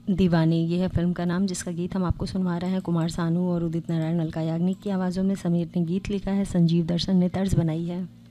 दीवानी, ये है फ़िल्म का नाम, जिसका गीत हम आपको सुनवा रहे हैं कुमार सानू और उदित नारायण, अलका याग्निक की आवाज़ों में। समीर ने गीत लिखा है, संजीव दर्शन ने तर्ज बनाई है।